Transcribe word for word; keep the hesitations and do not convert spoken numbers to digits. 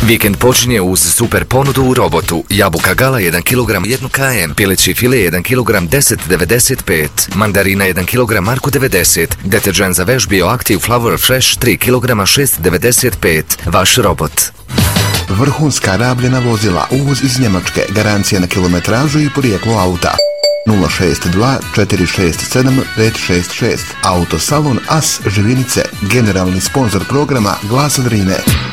Vikend počinje uz super ponudu u Robotu. Jabuka Gala jedan kilogram jedan km, pileći file jedan kilogram deset devedeset pet, mandarina jedan kilogram Marku devedeset, deterđent za veš Bioactive Flower Fresh tri kilograma šest devedeset pet. Vaš Robot. Vrhunska rabljena vozila, uvoz iz Njemačke, garancija na kilometražu i porijeklo auta. nula šest dva četiri šest sedam pet šest šest. Autosalon As Živinice, generalni sponzor programa Glas Drine.